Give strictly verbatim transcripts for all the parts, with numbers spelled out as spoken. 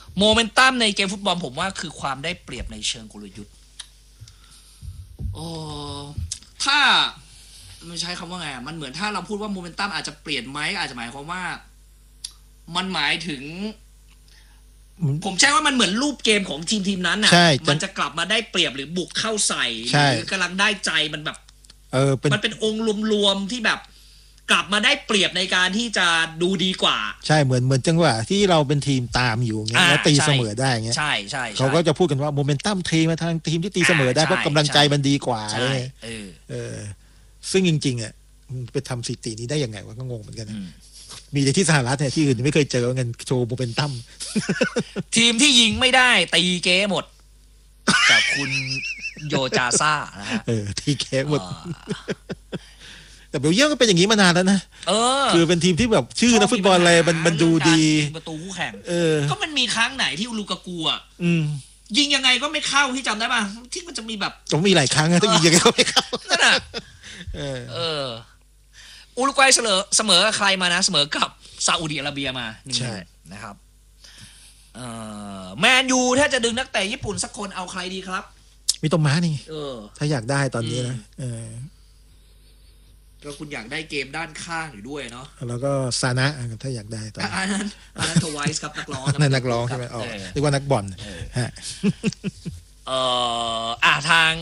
โมเมนตัมในเกมฟุตบอลผมว่าคือความได้เปรียบในเชิงกลยุทธ์โอ้ถ้ามันใช้คำว่าไงมันเหมือนถ้าเราพูดว่าโมเมนตัมอาจจะเปลี่ยนไหมอาจจะหมายความว่ามันหมายถึงผมใช้ว่ามันเหมือนรูปเกมของทีมทีมนั้นน่ะมันจะกลับมาได้เปรียบหรือบุกเข้าใส่หรือกำลังได้ใจมันแบบเออมันเป็นองค์รวมๆที่แบบกลับมาได้เปรียบในการที่จะดูดีกว่าใช่เหมือนเหมือนจังหวะที่เราเป็นทีมตามอยู่เงี้ยแล้วตีเสมอได้เงี้ยใช่ใช่เขาก็จะพูดกันว่าโมเมนตัมเทมาทางทีมที่ตีเสมอได้เพราะกำลังใจมันดีกว่าเลยเออซึ่งจริงๆอ่ะไปทำสถิตินี้ได้ยังไงวะก็งงเหมือนกันมีแต่ที่สหรัฐเนี่ยที่อื่นไม่เคยเจอเงินโชว์โมเมนตัมทีมที่ยิงไม่ได้ตีเก้หมดจากคุณโยจาซ่านะฮะเออตีเก้หมดแต่เบลเยียมก็เป็นอย่างนี้มานานแล้วนะเออคือเป็นทีมที่แบบชื่อนักฟุตบอลอะไรมันมันดูดีประตูคู่แข่งเออก็มันมีครั้งไหนที่ลูกากูอ่ะยิงยังไงก็ไม่เข้าที่จำได้ป่ะที่มันจะมีแบบต้องมีหลายครั้งนะต้องยิงยังไงก็ไม่เข้านั่นน่ะเอออุรุกวัยเสมอเสมอใครมานะเสมอกับซาอุดิอาระเบียมาใช่นะครับเอ่อแมนยูถ้าจะดึงนักเตะญี่ปุ่นสักคนเอาใครดีครับมีตม้านี่เออถ้าอยากได้ตอนนี้นะเออก็คุณอยากได้เกมด้านข้างอยู่ด้วยเนาะแล้วก็ซานะถ้าอยากได้ตอนอันนั้นอันนั้นทวายส์ครับนักร้องนั่นนักร้องใช่ไหมอ๋อเรียกว่านักบอลฮะเอ่ออ่ะทาง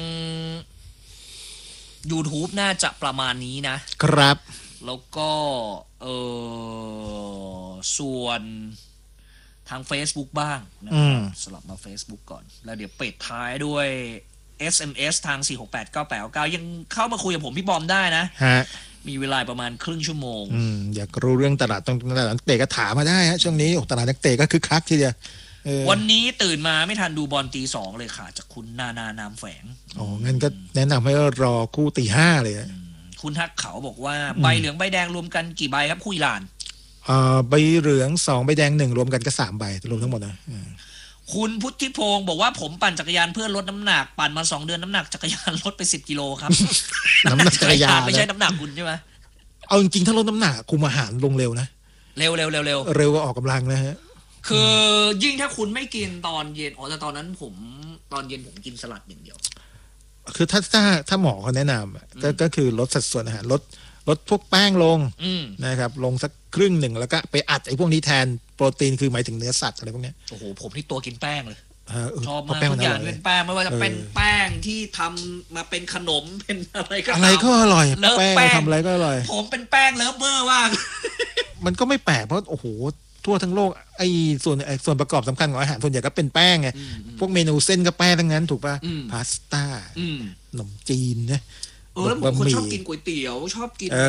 YouTube น่าจะประมาณนี้นะครับแล้วก็เออส่วนทาง Facebook บ้างนะครับสลับมา Facebook ก่อนแล้วเดี๋ยวปิดท้ายด้วย เอส เอ็ม เอส ทาง สี่ หก แปด เก้า แปด เก้า ยังเข้ามาคุยกับผมพี่บอมได้นะฮะมีเวลาประมาณครึ่งชั่วโมงอืมอยากรู้เรื่องตลาดตลาดนักเตะก็ถามมาได้ฮะช่วงนี้ตลาดนักเตะก็คึกคักทีเดียววันนี้ตื่นมาไม่ทันดูบอลตีสองเลยค่ะจากคุณนานานามแฝงอ๋องั้นก็แนะนำให้รอคู่ตีห้าเลยคุณทักเขาบอกว่าใบเหลืองใบแดงรวมกันกี่ใบครับคู่อิหร่านอ่าใบเหลืองสองใบแดงหนึ่งรวมกันก็สามใบรวมทั้งหมดนะคุณพุทธิพงศ์บอกว่าผมปั่นจักรยานเพื่อลดน้ำหนักปั่นมาสองเดือนน้ำหนักจักรยานลดไปสิบกิโลครับน้ำหนักจักรยานไม่ใช่น้ำหนักคุณใช่ไหมเอาจริงๆถ้าลดน้ำหนักคุมอาหารลงเร็วนะเร็วเร็วเร็วเร็วเร็วก็ออกกำลังนะฮะคือยิ่งถ้าคุณไม่กินตอนเย็นอ๋อแต่ตอนนั้นผมตอนเย็นผมกินสลัดอย่างเดียวคือถ้าถ้าถ้าหมอเขาแนะนำก็ก็คือลดสัดส่วนอาหารลดลดพวกแป้งลงนะครับลงสักครึ่งหนึ่งแล้วก็ไปอัดไอ้พวกนี้แทนโปรตีนคือหมายถึงเนื้อสัตว์อะไรพวกนี้โอ้โหผมที่ตัวกินแป้งเลยชอบมากทุกอย่างเป็นแป้งไม่ว่าจะเป็นแป้งที่ทำมาเป็นขนมเป็นอะไรก็อะไรก็อร่อยแป้งทำอะไรก็อร่อยผมเป็นแป้งเลิฟเวอร์มากมันก็ไม่แปลกเพราะโอ้โหทั่วทั้งโลกไอ้ส่วนไอ้ส่วนประกอบสำคัญของอาหารส่วนใหญ่ก็เป็นแป้งไงพวกเมนูเส้นก็แป้งทั้งนั้นถูกป่ะพาสต้าขนมจีนนะเออแล้วผมคนชอบกินก๋วยเตี๋ยวชอบกิน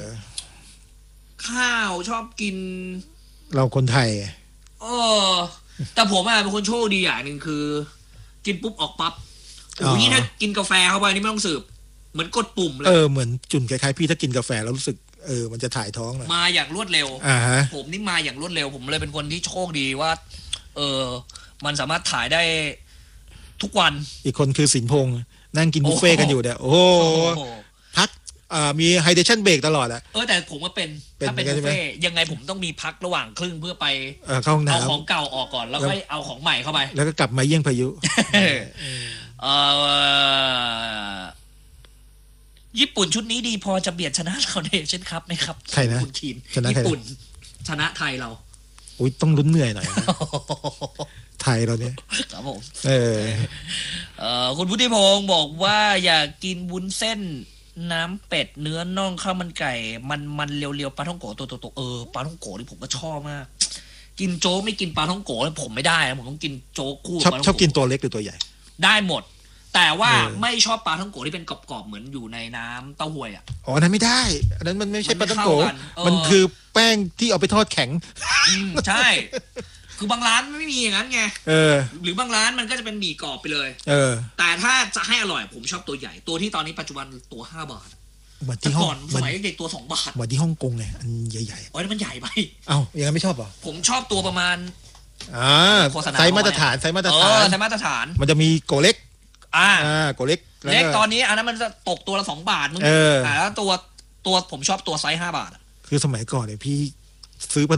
ข้าวชอบกินเราคนไทยเออแต่ผมอะเป็นคนโชคดีอย่างหนึ่งคือกินปุ๊บออกปั๊บโอ้ยถ้ากินกาแฟเข้าไปนี่ไม่ต้องสืบเหมือนกดปุ่มเลยเออเหมือนจุ่นคล้ายๆพี่ถ้ากินกาแฟแล้วรู้สึกเออมันจะถ่ายท้องเลยมาอย่างรวดเร็วอ่าฮะผมนี่มาอย่างรวดเร็วผมเลยเป็นคนที่โชคดีว่าเออมันสามารถถ่ายได้ทุกวันอีกคนคือสินพงษ์นั่งกินบุฟเฟ่กันอยู่เนี่ยโอ้พักอ่ามีไฮเดรชั่นเบรกตลอดอะเออแต่ผมก็เป็นถ้าเป็นบุฟเฟ่ยังไงผมต้องมีพักระหว่างครึ่งเพื่อไปเข้าห้องน้ำเอาของเก่าออกก่อนแล้วก็เอาของใหม่เข้าไปแล้วก็กลับมาเยี่ยงพายุเออญี่ปุ่นชุดนี้ดีพอจะเบียดชนะเราได้เช่นครับไหมครับใครนะคุณคีนญี่ปุ่นชนะไทยเราอุ้ยต้องลุ้นเหนื่อยหน่อยไทยเราเนี่ยครับผมเออเออคุณพุทธิพงศ์บอกว่าอยากกินวุ้นเส้นน้ำเป็ดเนื้อน่องข้าวมันไก่มันมันเรียวๆปลาท่องโกตัวโตๆเออปลาท่องโกนี่ผมก็ชอบมากกินโจ๊กไม่กินปลาท่องโกแล้วผมไม่ได้นะผมต้องกินโจ๊กคู่ชอบชอบกินตัวเล็กหรือตัวใหญ่ได้หมดแต่ว่าไม่ชอบปลาท่องโกที่เป็นกรอบๆเหมือนอยู่ในน้ำเต้าหวยอ่ะอ๋อนั้นไม่ได้อันนั้นมันไม่ใช่ปลาท่องโกมันคือแป้งที่เอาไปทอดแข็งใช่คือบางร้านไม่มีอย่างนั้นไงเออหรือบางร้านมันก็จะเป็นหมี่กรอบไปเลยเออแต่ถ้าจะให้อร่อยผมชอบตัวใหญ่ตัวที่ตอนนี้ปัจจุบันตัวห้าบาทเหมือนที่ห้องสมัยเด็กตัวสองบาทเหมือนที่ฮ่องกงไงอันใหญ่ๆอ๋อมันใหญ่ไปเอ้าอย่างนั้นไม่ชอบเหรอผมชอบตัวประมาณอ่าไซส์มาตรฐานไซส์มาตรฐานไซส์มาตรฐานมันจะมีโกเล็กอ่าโกเล็กเล็กตอนนี้อันนั้นมันจะตกตัวละสองบาทมึงอ่าแล้วตัวตัวผมชอบตัวไซส์ห้าบาทคือสมัยก่อนเนี่ยพี่ซื้อ